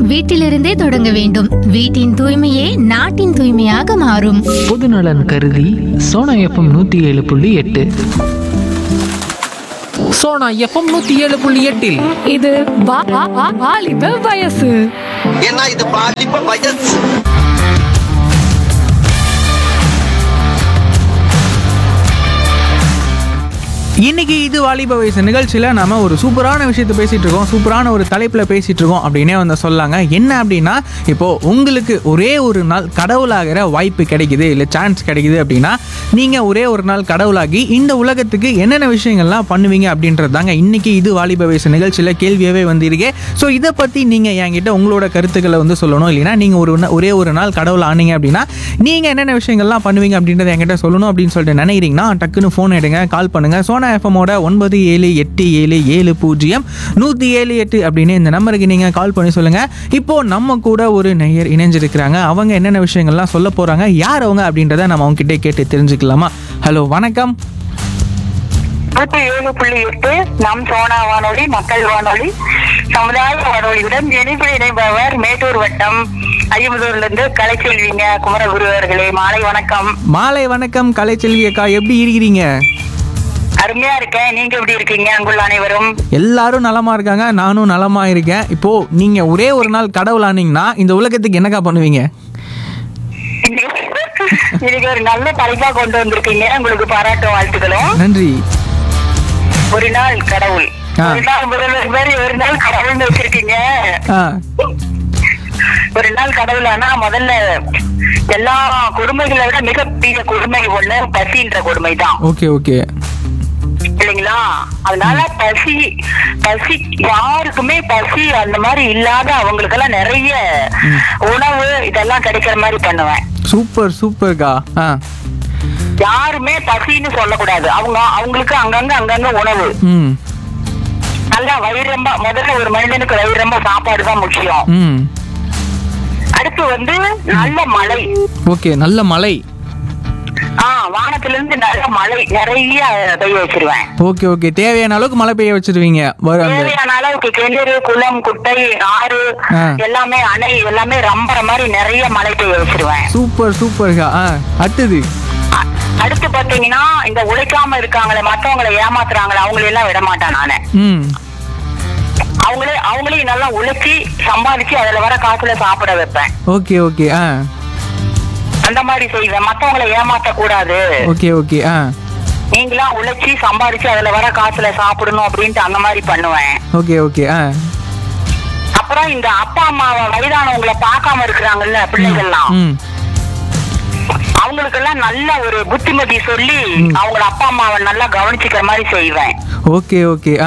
வீட்டிலிருந்தே தொடங்க வேண்டும். வீட்டின் தூய்மையே நாட்டின் தூய்மையாக மாறும். பொதுநலன் கருதி சோனா எஃப்எம் 107.8. சோனா எஃப்எம் 107.8 இது வாலிப வயசு. ஏன்னா இது பாலிப்ப வயசு. இன்னைக்கு இது வாலிப வயசு நிகழ்ச்சியில் நம்ம ஒரு சூப்பரான விஷயத்தை பேசிகிட்டு இருக்கோம். சூப்பரான ஒரு தலைப்பில் பேசிகிட்டு இருக்கோம் அப்படின்னே வந்து சொல்லாங்க. என்ன அப்படின்னா, இப்போது உங்களுக்கு ஒரே ஒரு நாள் கடவுளாகிற வாய்ப்பு கிடைக்குது, இல்லை சான்ஸ் கிடைக்குது அப்படின்னா நீங்கள் ஒரே ஒரு நாள் கடவுளாகி இந்த உலகத்துக்கு என்னென்ன விஷயங்கள்லாம் பண்ணுவீங்க அப்படின்றது தாங்க இன்றைக்கி இது வாலிப வயசு நிகழ்ச்சியில் கேள்வியாகவே வந்திருக்கேன். ஸோ இதை பற்றி நீங்கள் என்கிட்ட உங்களோட கருத்துக்களை வந்து சொல்லணும். இல்லைனா நீங்கள் ஒரே ஒரு நாள் கடவுள் ஆனீங்க அப்படின்னா நீங்கள் என்னென்ன விஷயங்கள்லாம் பண்ணுவீங்க அப்படின்றத என்கிட்ட சொல்லணும் அப்படின்னு சொல்லிட்டு நினைக்கிறீங்கன்னா டக்குன்னு ஃபோன் எடுங்க, கால் பண்ணுங்கள். சோனா எஃப்எம்மோட 9787700178 அப்படின்னு இந்த நம்பருக்கு நீங்கள் கால் பண்ணி சொல்லுங்கள். இப்போது நம்ம கூட ஒரு நேயர் இணைஞ்சிருக்கிறாங்க. அவங்க என்னென்ன விஷயங்கள்லாம் சொல்ல போகிறாங்க, யார் அவங்க அப்படின்றத நம்ம அவங்க கிட்டே கேட்டு தெரிஞ்சுக்கலாமா? ஹலோ, வணக்கம். 7.8 நம் சோனா வானொலி, மக்கள் வானொலி, சமுதாய வானொலியுடன் இணைப்பவர் மேட்டூர் வட்டம் அய்யமுதூர்லேருந்து கலைச்செல்விங்க குமரகுரு அவர்களே. மாலை வணக்கம். மாலை வணக்கம் கலைச்செல்வி அக்கா, எப்படி இருக்கிறீங்க? அருமையா இருக்கேன். நீங்க எப்படி இருக்கீங்க? அங்குள்ள அனைவரும் எல்லாரும் நலமா இருக்காங்க, நானும் நலமா இருக்கேன். இப்போ நீங்க ஒரே ஒரு நாள் கடவுள் ஆனீங்கன்னா இந்த உலகத்துக்கு என்னக்கா பண்ணுவீங்க? இன்னைக்கு ஒரு நல்ல தலைப்பா கொண்டு வந்திருக்கீங்க. உங்களுக்கு பாராட்டு, வாழ்த்துக்களும். நன்றி. ஒரு நாள் கடவுள், ஒரு நாள் முதல்வர் மாதிரி ஒரு நாள் கடவுள்னு வச்சிருக்கீங்க. ஒரு நாள் கடவுள் ஆனா முதல்ல எல்லா கொடுமைகளை விட மிகப்பெரிய கொடுமை ஒண்ணு பசின்ற கொடுமை தான். ஓகே ஓகே இல்லைங்களா? அதனால பசி யாருக்குமே பசி அந்த மாதிரி இல்லாத அவங்களுக்கெல்லாம் நிறைய உணவு இதெல்லாம் கிடைக்கிற மாதிரி பண்ணுவேன். சூப்பர் சூப்பர்க்கா. யாருமே பசின்னு சொல்லக்கூடாது. அவங்களுக்கு அங்கங்க உணவு நல்லா வயிறு ரொம்ப, முதல்ல ஒரு மனிதனுக்கு வயிறு ரொம்ப சாப்பாடு தான் முக்கியம். அடுத்து வந்து நல்ல மழை. ஓகே, நல்ல மழை. வானத்துல இருந்து நல்ல மழை நிறைய பெய்ய வச்சிருவேன். ஓகே ஓகே, தேவையான அளவுக்கு மழை பெய்ய வச்சிருவீங்க. தேவையான அளவுக்கு கிணறு, குளம், குட்டை, ஆறு எல்லாமே, அணை எல்லாமே ரம்பற மாதிரி நிறைய மழை பெய்ய வச்சிருவேன். சூப்பர் சூப்பர்க்கா. அடுத்து பாத்தீங்கன்னா, இந்த உழைக்காம இருக்காங்களே, மத்தவங்களை ஏமாத்துறாங்களே, அவங்களை எல்லாம் விட மாட்டேன் நானு. அவங்களையும் நல்லா உழைச்சி சம்பாதிச்சு அதுல வர காசுல சாப்பிட வைப்பேன். Okay okay. அந்த மாதிரி செய்வேன். மத்தவங்களை ஏமாத்த கூடாது. Okay okay. நீங்களா உழைச்சி சம்பாதிச்சு அதுல வர காசுல சாப்பிடணும் அப்படின்ட்டு அந்த மாதிரி பண்ணுவேன். Okay okay. அப்புறம் இந்த அப்பா அம்மாவை, வயதானவங்களை பார்க்காம இருக்கிறாங்கல்ல பிள்ளைகள்லாம், அவங்களுக்கெல்லாம் நல்ல ஒரு புத்திமதி சொல்லி அவங்கள அப்பா அம்மாவை நல்லா கவனிச்சுக்கிற மாதிரி செய்வேன். Okay okay.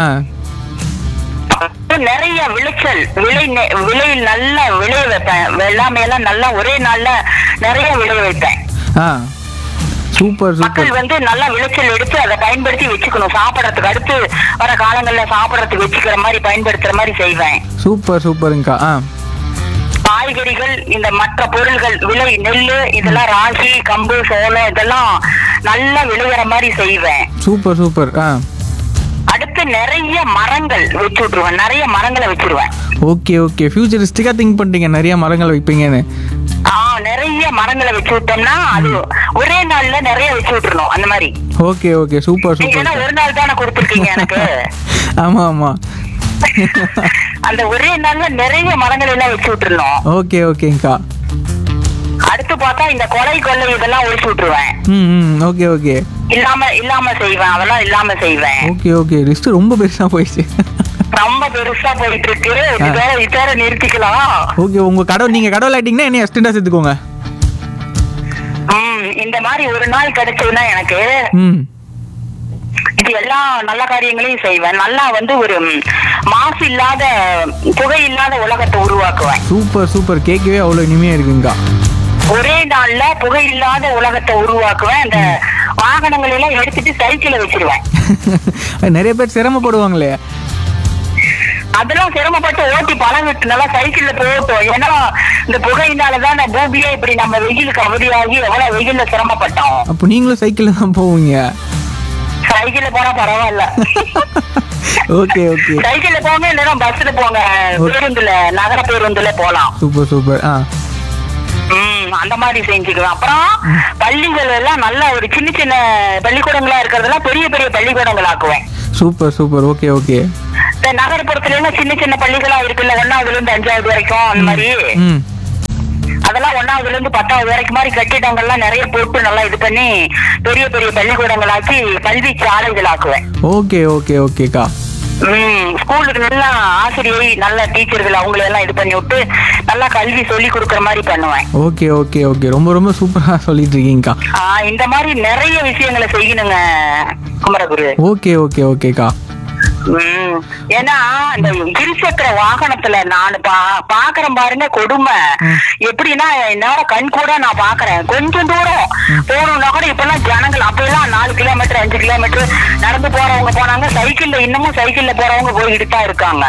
நிறைய விளைச்சல் விலை நல்லா விளைய வைப்பேன். எல்லாமே எல்லாம் நல்லா ஒரே நாள்ல நிறைய விளைய வைப்பேன். Super super. மக்கள் வந்து நல்லா விளைச்சல் எடுத்து அதை பயன்படுத்தி வச்சுக்கணும். சாப்பிடறதுக்கு அடுத்து வர காலங்கள்ல சாப்பிடறதுக்கு வச்சுக்கிற மாதிரி பயன்படுத்துற மாதிரி செய்வேன். சூப்பர் சூப்பருங்கக்கா. காய்கறிகள், இந்த மற்ற பொருள்கள், விலை, நெல்லு இதெல்லாம், ராகி, கம்பு, சோளம் இதெல்லாம் நல்லா விளையிற மாதிரி செய்வேன். Super super. அடுத்து நிறைய மரங்கள் வச்சு விட்டுருவேன். நிறைய மரங்களை வச்சிருவேன். ஓகே ஓகே, ஃபியூச்சரிஸ்டிக்கா திங்க் பண்றீங்க, நிறைய மரங்கள் வைப்பீங்கன்னு. நிறைய மரங்களை வச்சு விட்டோம்னா அது ஒரே நாள்ல நிறைய வச்சு விட்டுறணும். அந்த மாதிரி. Okay okay, super super. ஒரு நாள் தானே கொடுத்துருக்கீங்க எனக்கு. ஆமா ஆமா. அந்த ஒரே நாள்ல நிறைய மரங்கள் எல்லாம் வச்சு விட்டுறணும். ஓகே ஓகேங்கா. அடுத்து பார்த்தா இந்த கொலை கொள்ளை இதெல்லாம் ஒழிச்சு விட்டுருவேன். Okay okay. இல்லாம செய்வேன். அதெல்லாம் இல்லாம செய்வேன். ஓகே ஓகே, லிஸ்ட் ரொம்ப பெருசா போயிடுச்சு. ரொம்ப பெருசா போயிட்டு இருக்கு. இதோட நிறுத்திக்கலாம். ஓகே, நீங்க கடவுள் ஆயிட்டீங்கன்னா என்ன எக்ஸ்டெண்டா சேர்த்துக்கோங்க. இந்த மாதிரி ஒரு நாள் கிடைச்சதுன்னா எனக்கு இது எல்லா நல்ல காரியங்களையும் செய்வேன். நல்லா வந்து ஒரு மாசு இல்லாத, புகை இல்லாத உலகத்தை உருவாக்குவேன். சூப்பர் சூப்பர், கேட்கவே அவ்வளவு இனிமையா இருக்குங்கா. ஒரே நாள்ல புகை இல்லாத உலகத்தை உருவாக்குவேன். அந்த வாகனங்கள் எல்லாம் எடுத்துட்டு சைக்கிள வச்சிருவேன். நிறைய பேர் சிரமப்படுவாங்களே. அதெல்லாம் சிரமப்பட்டு ஓட்டி பழகிட்டு நல்லா சைக்கிள்ல போட்டோம். ஏன்னா இந்த புகையினாலதான் பூமியே இப்படி நம்ம வெயிலுக்கு அவதியாகி எவ்வளவு வெயில்ல சிரமப்பட்டோம். அப்ப நீங்களும் சைக்கிள்ல தான் போவீங்க? சைக்கிள்ல போனா பரவாயில்ல. Okay okay. சைக்கிள்ல போங்க இல்லைன்னா பஸ்ல போங்க, பேருந்துல நகர பேருந்துல போலாம். Super super. அந்த மாதிரி செஞ்சுக்குவேன். அப்புறம் பள்ளிகள் எல்லாம் நல்ல ஒரு சின்ன சின்ன பள்ளிக்கூடங்களா இருக்கிறதெல்லாம் பெரிய பெரிய பள்ளிக்கூடங்கள் ஆக்குவேன். Super super. Okay okay. நகர்ப்புறத்துல எல்லாம் சின்ன சின்ன பள்ளிகளா இருக்குல்ல, 1ஆவதுல இருந்து 5ஆவது வரைக்கும் அந்த மாதிரி, அதெல்லாம் 1ஆவதுல இருந்து 10ஆவது வரைக்கும் மாதிரி கட்டிடங்கள்லாம் நிறைய போட்டு நல்லா இது பண்ணி பெரிய பெரிய பள்ளிக்கூடங்களாக்கி கல்வி சாலைகள் ஆக்குவேன். ஓகே ஓகே ஓகேக்கா. ஸ்கூலுக்கு நல்லா ஆசிரியை நல்ல டீச்சர்கள் அவங்களை எல்லாம் இது பண்ணி விட்டு நல்லா கல்வி சொல்லி கொடுக்கற மாதிரி பண்ணுவேன். Okay okay okay. ரொம்ப ரொம்ப சூப்பரா சொல்லிட்டு இருக்கீங்கக்கா. இந்த மாதிரி நிறைய விஷயங்களை செய்யணுங்க குமரகுரு. ஓகே ஓகே ஓகேக்கா. ஏன்னா இந்த இருசக்கர வாகனத்துல நான் பாக்குறேன் பாருங்க கொடுமை. எப்படின்னா என்னால கண் கூட நான் பாக்குறேன். கொஞ்சம் தூரம் போகணும்னா கூட இப்ப எல்லாம் ஜனங்கள் அப்ப எல்லாம் 4 கிலோமீட்டர் 5 கிலோமீட்டர் நடந்து போறவங்க போனாங்க. சைக்கிள்ல இன்னமும் சைக்கிள்ல போறவங்க போய்கிட்டு தான் இருக்காங்க.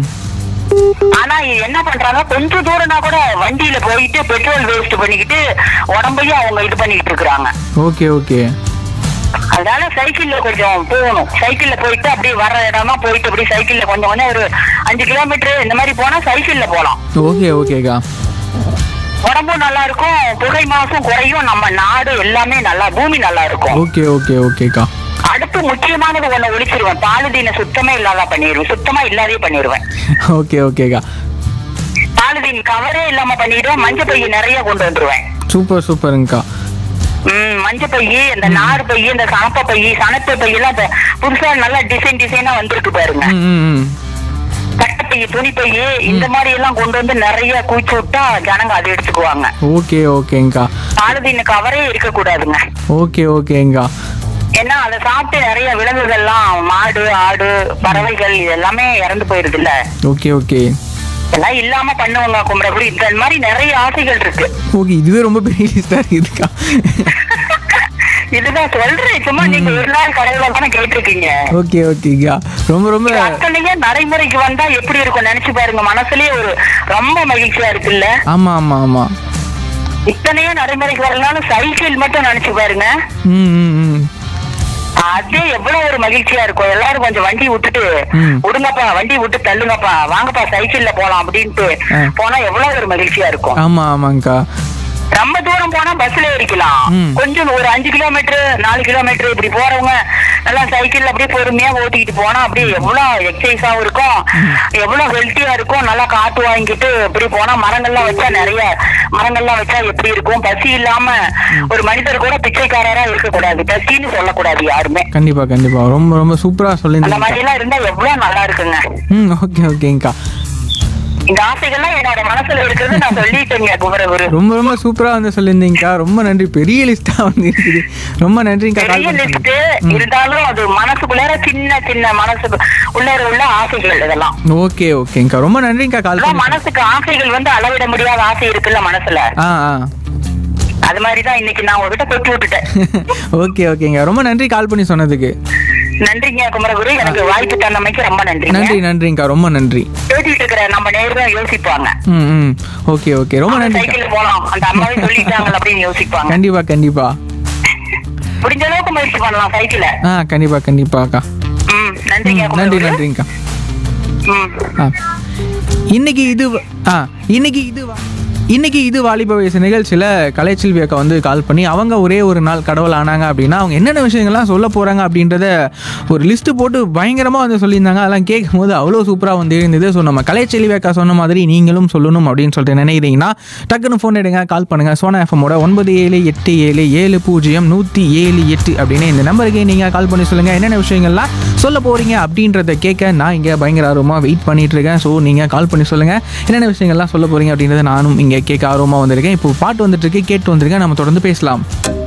ஆனா என்ன பண்றாங்க, கொஞ்சம் தூரம்னா கூட வண்டியில போயிட்டு பெட்ரோல் வேஸ்ட் பண்ணிக்கிட்டு உடம்பையும் அவங்க இது பண்ணிக்கிட்டு இருக்காங்க. Okay okay. அதனால சைக்கிள்ல கொஞ்சம் போகணும். சைக்கிள்ல போயிட்டு அப்படியே வர இடமா போயிட்டு அப்படி சைக்கிள்ல கொஞ்சம் கொஞ்சம் ஒரு 5 கிலோமீட்டர் இந்த மாதிரி போனா சைக்கிள்ல போலாம். ஓகே ஓகேக்கா. உடம்பும் நல்லா இருக்கும், புகை மாசும் குறையும், நம்ம நாடு எல்லாமே நல்லா, பூமி நல்லா இருக்கும். ஓகே ஓகே ஓகேக்கா. அடுத்து முக்கியமானது ஒண்ணு ஒழிச்சிருவேன், பாலிதீனை சுத்தமே இல்லாத பண்ணிடுவேன், சுத்தமா இல்லாதே பண்ணிடுவேன். ஓகே ஓகேக்கா. பாலிதீன் கவரே இல்லாம பண்ணிடுவேன். மஞ்சள் பைய நிறைய கொண்டு வந்துருவேன். சூப்பர் சூப்பருங்கக்கா. மஞ்சள் பையி, இந்த நார் பையி, இந்த சனப்பு பைய எல்லாம் புதுசா நல்லா டிசைனா வந்திருக்கு பாருங்க. கட்டப்பைய, துணி பைய, இந்த மாதிரி எல்லாம் கொண்டு வந்து நிறைய குவிச்சு விட்டா ஜனங்க அதை எடுத்துக்குவாங்க. ஓகே ஓகேங்கா. பாலிதீன் கவரே இருக்க கூடாதுங்க. ஓகே ஓகேங்கா. ஏன்னா அதை சாப்பிட்டு நிறைய விலங்குகள்லாம், மாடு ஆடு பறவைகள் இதெல்லாமே இறந்து போயிருது இல்ல. Okay okay. இதெல்லாம் இல்லாம பண்ணுவாங்க குமரகுரு. இந்த மாதிரி நிறைய ஆசைகள் இருக்கு. ஓகே, இதுவே ரொம்ப பெரிய லிஸ்டா இருக்குக்கா. இதுதான் சொல்றேன், சும்மா நீங்க ஒரு நாள் கடையில தானே கேட்டிருக்கீங்க. ஓகே ஓகேக்கா. ரொம்ப ரொம்ப அத்தனையே நடைமுறைக்கு வந்தா எப்படி இருக்கும் நினைச்சு பாருங்க. மனசுலயே ஒரு ரொம்ப மகிழ்ச்சியா இருக்குல்ல. ஆமா ஆமா ஆமா. இத்தனையே நடைமுறைக்கு வரலனாலும் சைக்கிள் மட்டும் நினைச்சு பாருங்க. அதே எவ்வளவு ஒரு மகிழ்ச்சியா இருக்கும். எல்லாரும் கொஞ்சம் வண்டி விட்டுட்டு விடுங்கப்பா, வண்டி விட்டு தள்ளுங்கப்பா, வாங்கப்பா சைக்கிள்ல போலாம் அப்படின்ட்டு போனா எவ்வளவு ஒரு மகிழ்ச்சியா இருக்கும். ஆமா ஆமாங்கக்கா. ரொம்ப தூரம் போனா பஸ்ல ஏறிக்கலாம். கொஞ்சம் ஒரு 5 கிலோமீட்டர் 4 கிலோமீட்டர் இப்படி போறவங்க நல்லா சைக்கிள் அப்படியே பொறுமையா ஓட்டிக்கிட்டு போனா அப்படியே எவ்வளவு எக்ஸசைஸாவும் இருக்கும், எவ்வளவு ஹெல்த்தியா இருக்கும். நல்லா காத்து வாங்கிட்டு இப்படி போனா மரங்கள்லாம் வச்சா நிறைய மரங்கள்லாம் வச்சா எப்படி இருக்கும். பசி இல்லாம ஒரு மனிதர் கூட பிச்சைக்காரரா இருக்கக்கூடாது, பசின்னு சொல்லக்கூடாது யாருமே. கண்டிப்பா கண்டிப்பா. ரொம்ப ரொம்ப சூப்பரா சொல்லி அந்த மாதிரி எல்லாம் இருந்தா எவ்வளவு நல்லா இருக்குங்க. ஓகே ஓகேங்கக்கா. இந்த ஆசைகள்லாம் என்னோட மனசுல இருக்கிறது நான் சொல்லிட்டேங்க குமரகுரு. ரொம்ப ரொம்ப சூப்பரா வந்து சொல்லியிருந்தீங்கக்கா. ரொம்ப நன்றி. பெரிய லிஸ்டா வந்து இருக்குது. ரொம்ப நன்றிங்கக்கா. பெரிய லிஸ்ட் இருந்தாலும் அது மனசுக்குள்ளார சின்ன சின்ன மனசு உள்ளார உள்ள ஆசைகள் இதெல்லாம். ஓகே ஓகேங்கக்கா. ரொம்ப நன்றிங்கக்கா கால் பண்ணி. மனசுக்கு ஆசைகள் வந்து அளவிட முடியாத ஆசை இருக்குல்ல மனசுல. அது மாதிரிதான் இன்னைக்கு நான் உங்ககிட்ட கொட்டி விட்டுட்டேன். ஓகே ஓகேங்க. ரொம்ப நன்றி கால் பண்ணி சொன்னதுக்கு. நன்றிங்க குமரகுரு. எனக்கு வாய்ப்பு தந்தமைக்கு ரொம்ப நன்றி. நன்றி நன்றிங்கக்கா. ரொம்ப நன்றி. பேசிட்டு இருக்கிற நம்ம நேரம் யோசிப்பாங்க. Okay okay. ரொம்ப நன்றி. சைக்கிள் போலாம் அந்த அம்மாவே சொல்லிட்டாங்க அப்படின்னு யோசிப்பாங்க. கண்டிப்பா கண்டிப்பா. முடிஞ்ச அளவுக்கு முயற்சி பண்ணலாம் சைக்கிள. கண்டிப்பா கண்டிப்பாக்கா. நன்றிங்க. நன்றி நன்றிங்கக்கா. இன்னைக்கு இது வாலிப வயசு நிகழ்ச்சியில் கலைச்செல்வி அக்கா வந்து கால் பண்ணி அவங்க ஒரே ஒரு நாள் கடவுள் ஆனாங்க அப்படின்னா அவங்க என்னென்ன விஷயங்கள்லாம் சொல்ல போகிறாங்க அப்படின்றத ஒரு லிஸ்ட்டு போட்டு பயங்கரமாக வந்து சொல்லியிருந்தாங்க. அதெல்லாம் கேட்கும் போது அவ்வளோ சூப்பராக வந்து இருந்தது. ஸோ நம்ம கலைச்செல்வி அக்கா சொன்ன மாதிரி நீங்களும் சொல்லணும் அப்படின்னு சொல்லிட்டு நினைக்கிறீங்கன்னா டக்குன்னு ஃபோன் எடுங்க, கால் பண்ணுங்கள். சோனா எஃப்எம்மோட 9787700178 அப்படின்னு இந்த நம்பருக்கு நீங்கள் கால் பண்ணி சொல்லுங்கள் என்னென்ன விஷயங்கள்லாம் சொல்ல போகிறீங்க அப்படின்றத கேட்க நான் இங்கே பயங்கர ஆர்வமாக வெயிட் பண்ணிட்டு இருக்கேன். ஸோ நீங்கள் கால் பண்ணி சொல்லுங்கள் என்னென்ன விஷயங்கள்லாம் சொல்ல போகிறீங்க அப்படின்றத நானும் இங்கே கேட்க ஆர்வமாக வந்திருக்கேன். இப்போ பாட்டு வந்துட்டு இருக்கு, கேட்டு வந்திருக்கேன். நம்ம தொடர்ந்து பேசலாம்.